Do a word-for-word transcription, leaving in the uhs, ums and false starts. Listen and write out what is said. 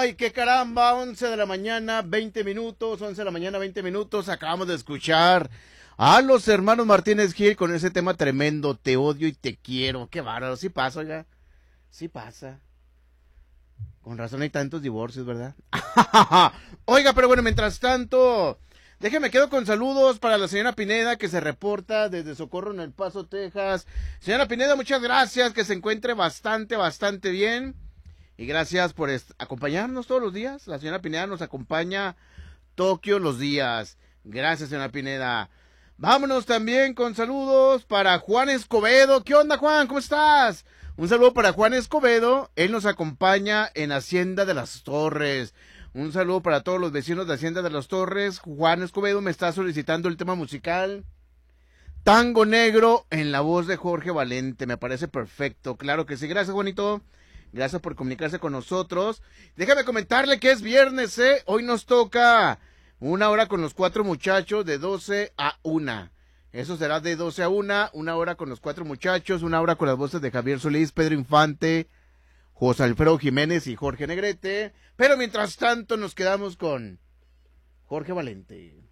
Ay, qué caramba, once de la mañana, veinte minutos, once de la mañana, veinte minutos, acabamos de escuchar a los hermanos Martínez Gil con ese tema tremendo, Te odio y te quiero. Qué bárbaro, sí pasa, oiga, sí pasa. Con razón hay tantos divorcios, ¿verdad? Oiga, pero bueno, mientras tanto, déjeme quedo con saludos para la señora Pineda que se reporta desde Socorro en El Paso, Texas. Señora Pineda, muchas gracias, que se encuentre bastante, bastante bien. Y gracias por acompañarnos todos los días. La señora Pineda nos acompaña Tokio los días. Gracias, señora Pineda. Vámonos también con saludos para Juan Escobedo. ¿Qué onda, Juan? ¿Cómo estás? Un saludo para Juan Escobedo. Él nos acompaña en Hacienda de las Torres. Un saludo para todos los vecinos de Hacienda de las Torres. Juan Escobedo me está solicitando el tema musical Tango Negro en la voz de Jorge Valente. Me parece perfecto. Claro que sí. Gracias, Juanito. Gracias por comunicarse con nosotros. Déjame comentarle que es viernes, ¿eh? Hoy nos toca una hora con los cuatro muchachos de doce a una. Eso será de doce a una, una hora con los cuatro muchachos, una hora con las voces de Javier Solís, Pedro Infante, José Alfredo Jiménez y Jorge Negrete. Pero mientras tanto nos quedamos con Jorge Valente.